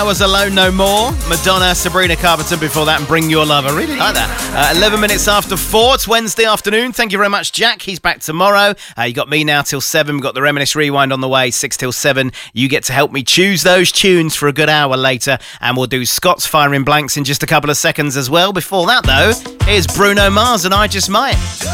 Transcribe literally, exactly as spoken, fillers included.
I Was Alone No More. Madonna, Sabrina Carpenter before that, and Bring Your Love. I really like that. Uh, eleven minutes after four. It's Wednesday afternoon. Thank you very much, Jack. He's back tomorrow. Uh, you got me now till seven. We've got the Reminisce Rewind on the way, six till seven. You get to help me choose those tunes for a good hour later. And we'll do Scott's Firing Blanks in just a couple of seconds as well. Before that, though, here's Bruno Mars and I Just Might.